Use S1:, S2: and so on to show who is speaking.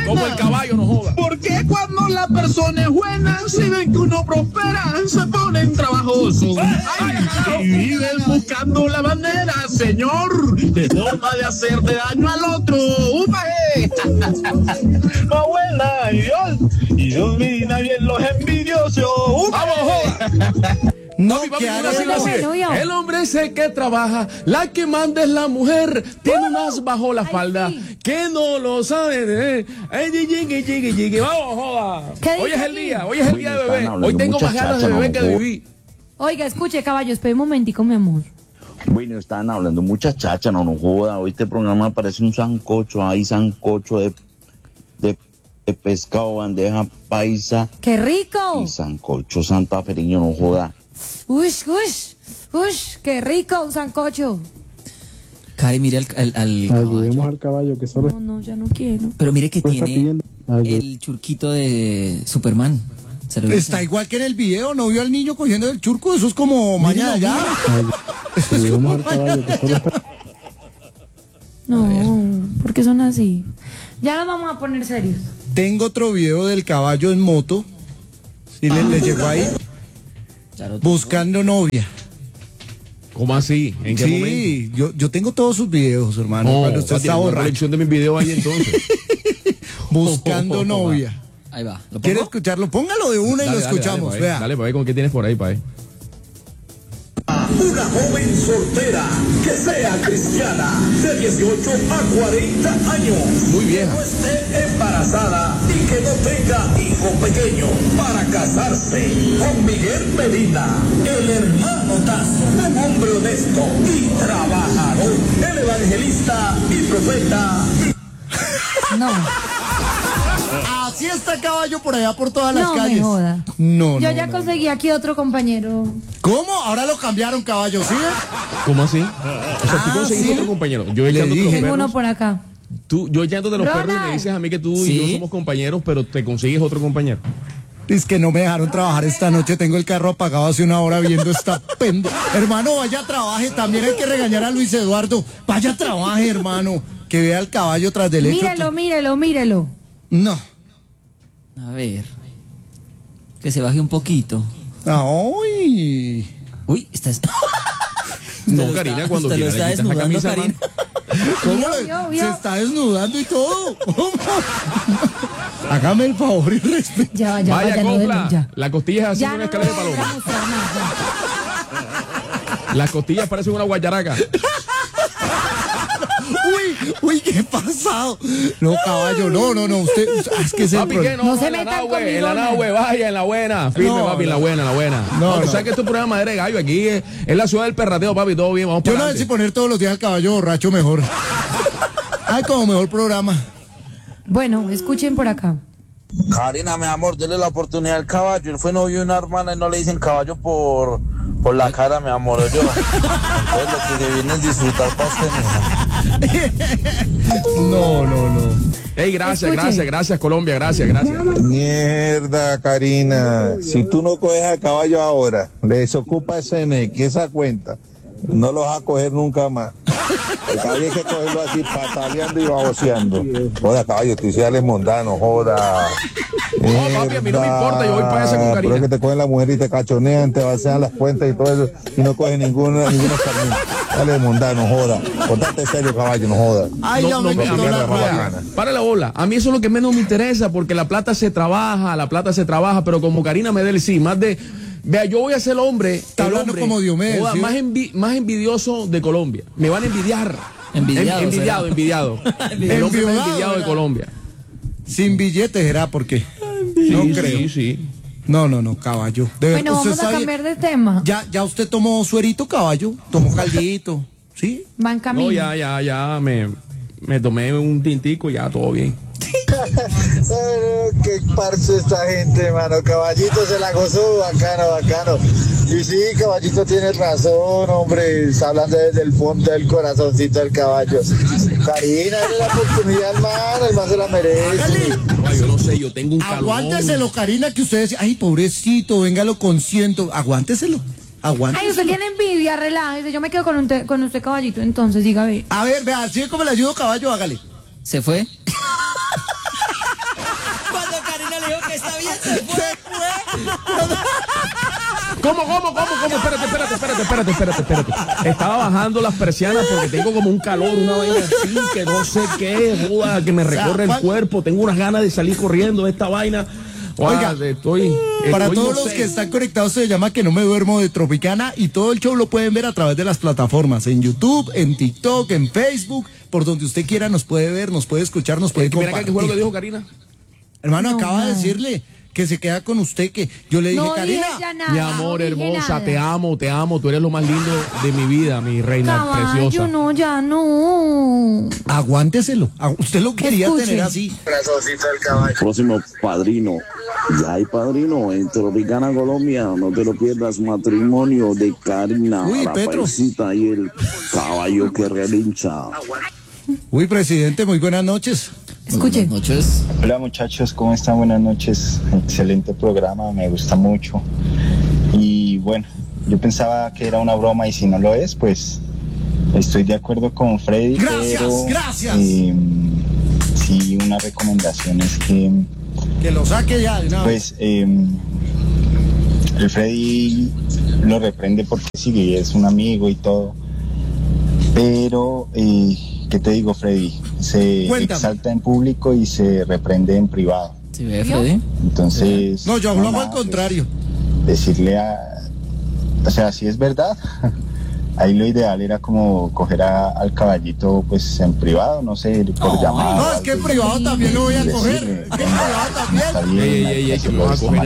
S1: Como el caballo, no joda.
S2: Porque cuando la persona es buena, si ven que uno prospera, se ponen trabajosos. Y viven buscando la manera, señor, de forma de hacerte daño al otro. No buena, y domina bien los envidiosos.
S1: ¡Vamos, joda!
S3: No,
S1: Papi,
S3: que
S1: una sigla así es. El hombre es el que trabaja, la que manda es la mujer, tiene un as bajo la falda,
S4: sí.
S1: que no lo sabe. Vamos, joda.
S4: ¿Qué
S1: Hoy es
S4: dice
S1: el
S4: aquí?
S1: día, hoy es el día de bebé.
S5: Están hablando
S1: Hoy tengo más
S5: muchas
S1: ganas de
S5: chachas,
S1: beber que de vivir.
S4: Oiga, escuche, caballo, espere un momentico, mi amor.
S5: Bueno, estaban hablando muchas chachas, no joda. Hoy este programa parece un sancocho, hay sancocho de pescado, bandeja paisa
S4: ¡Qué rico!
S5: y sancocho santafereño, no joda.
S4: Ush, qué rico un sancocho.
S3: Cari, mire al
S6: Ayudemos
S3: caballo.
S6: al caballo que solo
S4: No, ya no quiero.
S3: Pero mire que
S6: está
S3: tiene
S6: pidiendo ayuda.
S3: el churquito de Superman. Se lo
S7: Está igual que en el video, ¿no vio al niño cogiendo el churco? Eso es como mañana ya.
S6: Ayudemos al caballo que solo está...
S4: No, ¿por qué son así? Ya nos vamos a poner serios.
S7: Tengo otro video del caballo en moto. Sí, le llegó ahí. Buscando novia.
S1: ¿Cómo así? ¿En qué momento?
S7: Sí, yo tengo todos sus videos, hermano. Cuando usted está
S1: una
S7: borracho.
S1: colección de mis videos ahí entonces.
S7: Buscando novia.
S3: Ahí va. ¿Lo
S7: ¿Quiere
S3: pongo?
S7: escucharlo? Póngalo de una y lo escuchamos.
S1: Dale,
S7: Vea.
S1: dale, pa' ver con qué tienes por ahí, pa' ver.
S2: Una joven soltera que sea cristiana de 18 a 40 años.
S1: Muy vieja.
S2: Que no esté embarazada y que no tenga hijo pequeño para casarse con Miguel Medina, el hermano Tazo, un hombre honesto y trabajador, el evangelista y profeta.
S4: No,
S7: Así está caballo por allá por todas las
S4: no
S7: calles.
S4: me joda.
S7: No,
S4: Yo
S7: no,
S4: ya
S7: no.
S4: conseguí aquí otro compañero.
S7: ¿Cómo? Ahora lo cambiaron, caballo, ¿sí?
S1: ¿Cómo así? O sea, tú conseguiste
S7: ¿sí?
S1: otro compañero. Yo
S7: Le
S1: echándote los
S7: dije.
S4: Tengo uno
S1: perros.
S4: por acá.
S1: Yo echándote los perros y me
S4: Ronald.
S1: dices a mí que tú
S3: Sí.
S1: y yo somos compañeros, pero te consigues otro compañero.
S7: Es que no me dejaron trabajar esta noche, tengo el carro apagado hace una hora viendo esta Hermano, vaya trabaje, también hay que regañar a Luis Eduardo. Vaya trabaje, hermano, que vea el caballo tras del hecho.
S4: Mírelo.
S7: No.
S3: A ver. Que se baje un poquito.
S7: Ay.
S3: Uy, estás.
S1: No, Karina, cuando
S3: usted lo
S1: quiera
S3: está
S1: le quitas la
S3: desnudando,
S1: camisa,
S3: Karina.
S7: ¿Cómo?
S4: Vio.
S7: Se está desnudando y todo. Hágame el favor y respeto.
S4: Ya,
S1: Vaya,
S4: no,
S1: copla.
S4: ya.
S1: La costilla es así
S4: Ya
S1: una
S4: no
S1: escalera de
S4: voy a
S1: paloma.
S4: mostrar nada.
S1: Las costillas parecen una guayaraca.
S7: Uy, qué pasado. No, caballo, no, usted, es que es el
S1: Papi, ¿qué?
S7: problema.
S4: No se
S1: en la
S4: metan
S1: nahue,
S4: con mi
S1: en la
S4: Ronald.
S1: nahue, vaya, en la buena. Firme,
S7: No,
S1: papi, en la
S7: no.
S1: buena, en la buena.
S7: No,
S1: Tú
S7: no.
S1: sabes que esto es un programa de gallo. Aquí es la ciudad del perrateo, papi, todo bien, vamos
S7: Yo
S1: para
S7: no sé si
S1: adelante.
S7: poner todos los días al caballo borracho mejor. Ay, como mejor programa.
S4: Bueno, escuchen por acá.
S8: Karina, mi amor, dele la oportunidad al caballo. Él fue novio de una hermana y no le dicen caballo por la cara, mi amor. Yo. Entonces lo que se viene es disfrutar para usted, mija.
S7: No.
S1: Ey,
S4: Escuche.
S1: gracias, Colombia, gracias.
S9: Mierda, Karina. Si tú no coges a caballo ahora, le desocupa ese NX, esa cuenta, no lo vas a coger nunca más. El caballo hay que cogerlo así, pataleando y baboseando. Joda, caballo, tú sí dale mondano, joda.
S1: No, papi, a mí no me importa, yo voy para esa con
S9: Pero es
S1: Karina.
S9: que te cogen la mujer y te cachonean, te vacían las cuentas y todo eso, y no coges ninguna camino. Dale mondano, joda. Contate serio, caballo, no joda.
S7: Ay, ya me
S1: a
S7: quitó
S1: mí,
S7: la
S9: mala
S7: rabia.
S9: gana.
S1: para la bola. A mí eso es lo que menos me interesa, porque la plata se trabaja, pero como Karina me dé el sí, más de... Vea, yo voy a ser el hombre.
S7: Está
S1: el
S7: hablando
S1: hombre,
S7: como Diomedes,
S1: joda,
S7: ¿sí?
S1: más envidioso de Colombia. Me van a envidiar.
S3: Envidiado,
S1: Envidiado. El hombre más envidiado de
S7: ¿verdad?
S1: Colombia.
S7: Sin billetes será, porque no
S1: Sí,
S7: creo.
S1: Sí.
S7: No, caballo. De
S4: Bueno,
S7: verdad, usted
S4: vamos a
S7: está
S4: cambiar de tema.
S7: Ya usted tomó suerito, caballo. Tomó caldito. ¿Sí?
S4: Van camino.
S1: No, ya, me tomé un tintico, ya, todo bien.
S9: Qué parche esta gente, mano. Caballito se la gozó, bacano. Y sí, Caballito tiene razón, hombre. Está hablando desde el fondo del corazoncito del caballo. Karina, dale la oportunidad al man, el man se la merece.
S1: No, yo no sé, yo tengo un calor.
S7: Aguánteselo, Karina, que usted decía, ay, pobrecito, venga, lo consiento. Aguánteselo.
S4: Ay, usted tiene envidia, relájese. Yo me quedo con usted, caballito, entonces, diga, ve.
S7: A ver, vea, así es como le ayudo, caballo, hágale.
S3: ¿Se fue? Está bien, se fue.
S1: ¿Cómo? Espérate. Estaba bajando las persianas porque tengo como un calor, una vaina así, que no sé qué, joda, que me recorre el cuerpo. Tengo unas ganas de salir corriendo de esta vaina.
S7: Oiga, para todos los que están conectados se llama Que No Me Duermo de Tropicana y todo el show lo pueden ver a través de las plataformas, en YouTube, en TikTok, en Facebook, por donde usted quiera nos puede ver, nos puede escuchar, nos puede compartir.
S1: Mira qué fue lo que dijo Karina.
S7: Hermano, acaba de decirle que se queda con usted, que yo le dije,
S4: No
S7: Karina,
S4: dije ya nada,
S1: Mi amor
S4: no dije
S1: hermosa,
S4: nada.
S1: te amo, tú eres lo más lindo de mi vida, mi reina preciosa.
S4: Caballo, no, ya no.
S7: aguánteselo. Usted lo quería
S4: Escuche.
S7: tener así.
S5: Próximo padrino. Ya hay padrino en Tropicana, Colombia. No te lo pierdas. Matrimonio de Karina,
S7: Uy,
S5: la
S7: Petro.
S5: paisita y el caballo que relincha.
S7: Uy, presidente, muy buenas noches.
S4: Escuche.
S3: Buenas noches.
S10: Hola muchachos, ¿cómo están? Buenas noches. Excelente programa, me gusta mucho. Y bueno, yo pensaba que era una broma y si no lo es, pues estoy de acuerdo con Freddy.
S7: Gracias.
S10: Sí, una recomendación es que
S7: lo saque ya de una vez.
S10: pues el Freddy lo reprende porque sí, es un amigo y todo. Pero, ¿qué te digo, Freddy? Se
S7: Cuéntame.
S10: exalta en público y se reprende en privado.
S3: ¿Sí ve, Freddy?
S10: Entonces...
S7: No, yo hablamos al
S10: pues,
S7: contrario.
S10: decirle o sea, si es verdad, ahí lo ideal era como coger al caballito pues en privado, no sé, por llamada.
S7: No, es que en privado también lo voy a coger. Es que en privado también.
S10: Está bien,
S1: Ey,
S10: hay que
S1: que
S10: hacerlo
S1: no
S10: de
S1: vas a
S10: esta
S1: coger